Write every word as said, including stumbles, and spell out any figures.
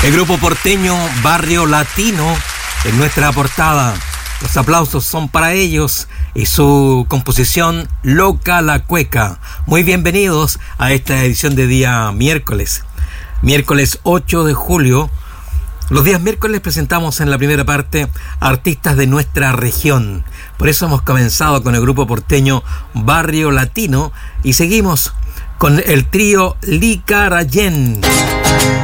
El grupo porteño Barrio Latino en nuestra portada. Los aplausos son para ellos y su composición Loca la Cueca. Muy bienvenidos a esta edición de día miércoles. Miércoles ocho de julio. Los días miércoles presentamos en la primera parte artistas de nuestra región. Por eso hemos comenzado con el grupo porteño Barrio Latino y seguimos con el trío Licarayén.